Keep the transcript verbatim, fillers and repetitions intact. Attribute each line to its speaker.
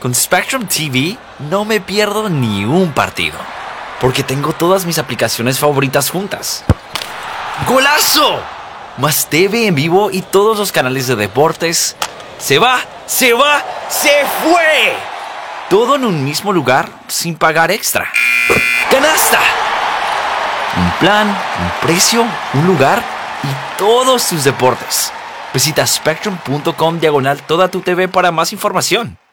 Speaker 1: Con Spectrum T V no me pierdo ni un partido, porque tengo todas mis aplicaciones favoritas juntas. ¡Golazo! Más T V en vivo y todos los canales de deportes. ¡Se va! ¡Se va! ¡Se fue! Todo en un mismo lugar sin pagar extra. ¡Canasta! Un plan, un precio, un lugar y todos tus deportes. Visita spectrum punto com diagonal toda tu T V para más información.